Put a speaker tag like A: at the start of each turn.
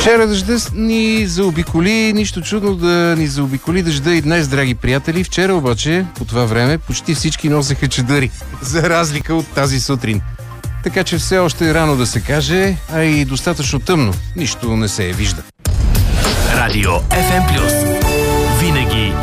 A: Вчера дъжда ни заобиколи, нищо чудно да ни заобиколи дъжда и днес, драги приятели. Вчера обаче, по това време, почти всички носеха чадъри, за разлика от тази сутрин. Така че все още е рано да се каже, а и достатъчно тъмно. Нищо не се вижда.
B: Радио FM+. Винаги